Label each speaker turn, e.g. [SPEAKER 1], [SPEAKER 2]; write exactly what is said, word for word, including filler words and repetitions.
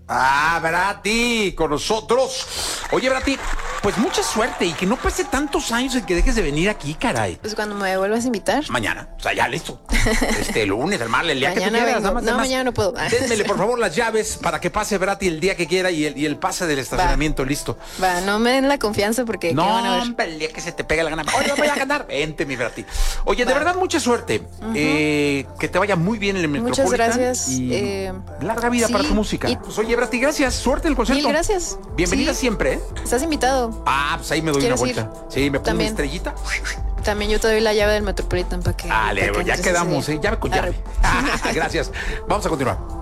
[SPEAKER 1] Ah, Brati, con nosotros. Oye, Brati, pues mucha suerte y que no pase tantos años en que dejes de venir aquí, caray.
[SPEAKER 2] Pues cuando me vuelvas a invitar.
[SPEAKER 1] Mañana, o sea, ya listo. Este lunes, el martes, el día que tú
[SPEAKER 2] Mañana
[SPEAKER 1] quieras.
[SPEAKER 2] vengo.
[SPEAKER 1] Nada más,
[SPEAKER 2] No,
[SPEAKER 1] nada más.
[SPEAKER 2] mañana no puedo.
[SPEAKER 1] Démele, por favor, las llaves para que pase Brati el día que quiera y el, y el pase del estacionamiento, listo.
[SPEAKER 2] Va, no me den la confianza porque ¿qué van a
[SPEAKER 1] No,
[SPEAKER 2] ver?
[SPEAKER 1] hombre, el día que se te pega la gana. Oye, voy a ganar. Vente, mi Brati. Oye, de
[SPEAKER 2] Va.
[SPEAKER 1] verdad, mucha suerte. Eh, que te vaya muy bien en el
[SPEAKER 2] Muchas
[SPEAKER 1] Metropolitan.
[SPEAKER 2] gracias.
[SPEAKER 1] Y
[SPEAKER 2] Eh,
[SPEAKER 1] larga vida
[SPEAKER 2] sí,
[SPEAKER 1] para tu música.
[SPEAKER 2] y-
[SPEAKER 1] Pues, oye, Brati, gracias. Suerte en el concierto.
[SPEAKER 2] Mil gracias.
[SPEAKER 1] Bienvenida
[SPEAKER 2] Sí.
[SPEAKER 1] siempre, ¿eh?
[SPEAKER 2] Estás invitado.
[SPEAKER 1] Ah, pues ahí me doy una
[SPEAKER 2] ¿Quieres
[SPEAKER 1] vuelta.
[SPEAKER 2] ir?
[SPEAKER 1] Sí, me pongo una
[SPEAKER 2] También.
[SPEAKER 1] estrellita.
[SPEAKER 2] También yo te doy la llave del Metropolitan para que.
[SPEAKER 1] Dale,
[SPEAKER 2] para que
[SPEAKER 1] ya
[SPEAKER 2] entres ese
[SPEAKER 1] quedamos,
[SPEAKER 2] día.
[SPEAKER 1] ¿eh? Llave con
[SPEAKER 2] Arre.
[SPEAKER 1] llave. Gracias. Vamos a continuar.